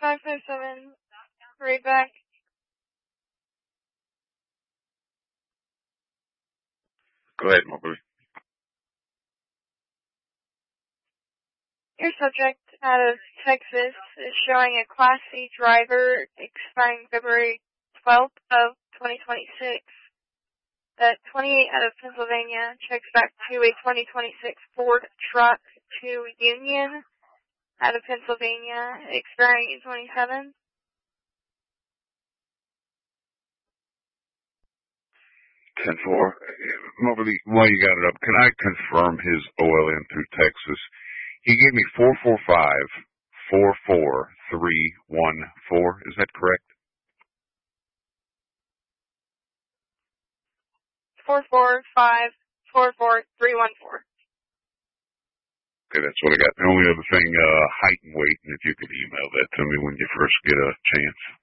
557, read back. Go ahead, Mobley. Your subject out of Texas is showing a Class C driver expiring February 12th of 2026. That 28 out of Pennsylvania checks back to a 2026 Ford truck to Union out of Pennsylvania, expiring 8/27. Ten-4. Mobley, while you got it up, can I confirm his OLN through Texas? He gave me 445-44314. Is that correct? 445-44314. Okay, that's what I got. The only other thing, height and weight, and if you could email that to me when you first get a chance.